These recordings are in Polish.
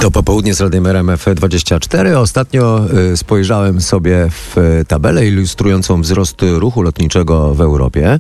To popołudnie z Radiem RMF24. Ostatnio spojrzałem sobie w tabelę ilustrującą wzrost ruchu lotniczego w Europie.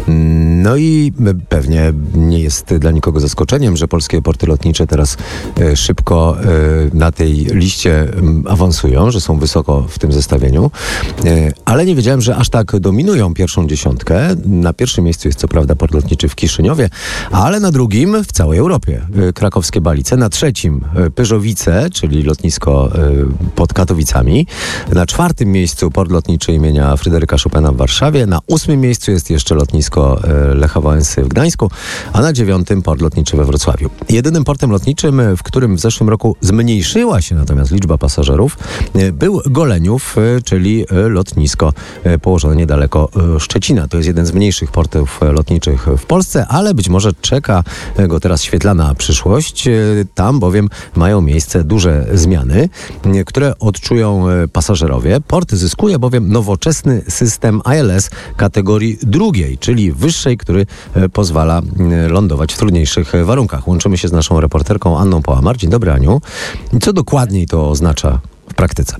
No i pewnie nie jest dla nikogo zaskoczeniem, że polskie porty lotnicze teraz szybko na tej liście awansują, że są wysoko w tym zestawieniu. Ale nie wiedziałem, że aż tak dominują pierwszą dziesiątkę. Na pierwszym miejscu jest co prawda port lotniczy w Kiszyniowie, ale na drugim w całej Europie krakowskie Balice. Na trzecim Pyrzowice, czyli lotnisko pod Katowicami. Na czwartym miejscu port lotniczy imienia Fryderyka Chopina w Warszawie. Na 8. miejscu jest jeszcze lotnisko Lecha Wałęsy w Gdańsku, a na 9. port lotniczy we Wrocławiu. Jedynym portem lotniczym, w którym w zeszłym roku zmniejszyła się natomiast liczba pasażerów, był Goleniów, czyli lotnisko położone niedaleko Szczecina. To jest jeden z mniejszych portów lotniczych w Polsce, ale być może czeka go teraz świetlana przyszłość. Tam bowiem mają miejsce duże zmiany, które odczują pasażerowie. Port zyskuje bowiem nowoczesny system ILS kategorii drugiej, czyli wyższej, który pozwala lądować w trudniejszych warunkach. Łączymy się z naszą reporterką Anną Pałamar. Dzień dobry, Aniu. Co dokładniej to oznacza w praktyce?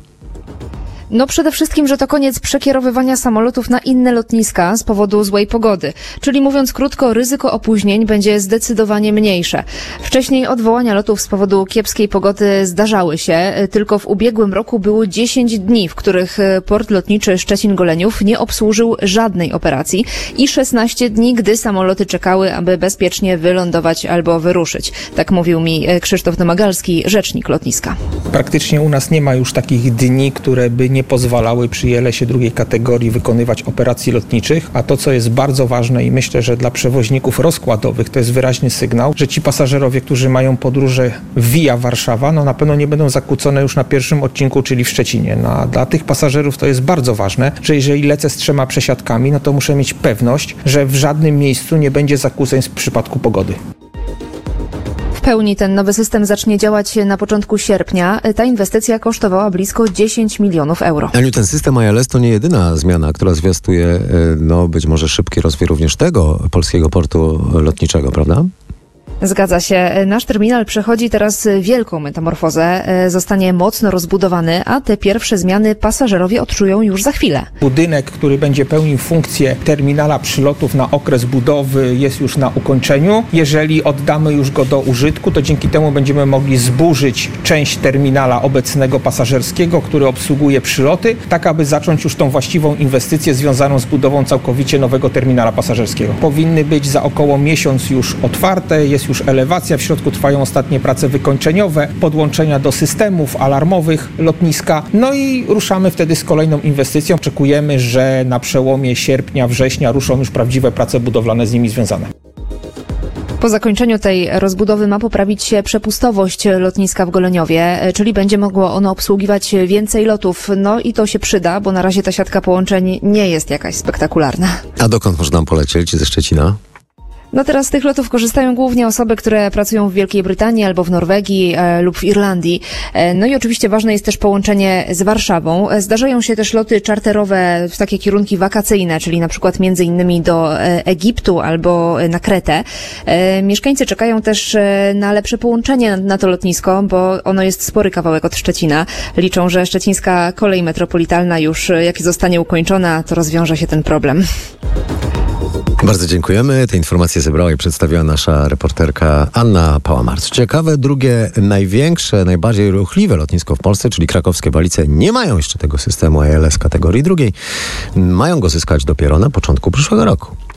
No przede wszystkim, że to koniec przekierowywania samolotów na inne lotniska z powodu złej pogody. Czyli mówiąc krótko, ryzyko opóźnień będzie zdecydowanie mniejsze. Wcześniej odwołania lotów z powodu kiepskiej pogody zdarzały się. Tylko w ubiegłym roku było 10 dni, w których port lotniczy Szczecin-Goleniów nie obsłużył żadnej operacji i 16 dni, gdy samoloty czekały, aby bezpiecznie wylądować albo wyruszyć. Tak mówił mi Krzysztof Domagalski, rzecznik lotniska. Praktycznie u nas nie ma już takich dni, które by nie pozwalały przy ILS-ie drugiej kategorii wykonywać operacji lotniczych, a to, co jest bardzo ważne i myślę, że dla przewoźników rozkładowych to jest wyraźny sygnał, że ci pasażerowie, którzy mają podróże via Warszawa, na pewno nie będą zakłócone już na pierwszym odcinku, czyli w Szczecinie. A dla tych pasażerów to jest bardzo ważne, że jeżeli lecę z 3 przesiadkami, to muszę mieć pewność, że w żadnym miejscu nie będzie zakłóceń w przypadku pogody. W pełni ten nowy system zacznie działać na początku sierpnia. Ta inwestycja kosztowała blisko 10 milionów euro. Aniu, ten system ILS to nie jedyna zmiana, która zwiastuje być może szybki rozwój również tego polskiego portu lotniczego, prawda? Zgadza się. Nasz terminal przechodzi teraz wielką metamorfozę. Zostanie mocno rozbudowany, a te pierwsze zmiany pasażerowie odczują już za chwilę. Budynek, który będzie pełnił funkcję terminala przylotów na okres budowy, jest już na ukończeniu. Jeżeli oddamy już go do użytku, to dzięki temu będziemy mogli zburzyć część terminala obecnego pasażerskiego, który obsługuje przyloty, tak aby zacząć już tą właściwą inwestycję związaną z budową całkowicie nowego terminala pasażerskiego. Powinny być za około miesiąc już otwarte, jest już elewacja, w środku trwają ostatnie prace wykończeniowe, podłączenia do systemów alarmowych lotniska. No i ruszamy wtedy z kolejną inwestycją. Oczekujemy, że na przełomie sierpnia, września ruszą już prawdziwe prace budowlane z nimi związane. Po zakończeniu tej rozbudowy ma poprawić się przepustowość lotniska w Goleniowie, czyli będzie mogło ono obsługiwać więcej lotów. No i to się przyda, bo na razie ta siatka połączeń nie jest jakaś spektakularna. A dokąd można polecieć ze Szczecina? No teraz z tych lotów korzystają głównie osoby, które pracują w Wielkiej Brytanii albo w Norwegii lub w Irlandii. No i oczywiście ważne jest też połączenie z Warszawą. Zdarzają się też loty czarterowe w takie kierunki wakacyjne, czyli na przykład między innymi do Egiptu albo na Kretę. Mieszkańcy czekają też na lepsze połączenie na to lotnisko, bo ono jest spory kawałek od Szczecina. Liczą, że szczecińska kolej metropolitalna już jak zostanie ukończona, to rozwiąże się ten problem. Bardzo dziękujemy. Te informacje zebrała i przedstawiła nasza reporterka Anna Pałamar. Co ciekawe, drugie największe, najbardziej ruchliwe lotnisko w Polsce, czyli krakowskie Balice, nie mają jeszcze tego systemu ILS kategorii drugiej. Mają go zyskać dopiero na początku przyszłego roku.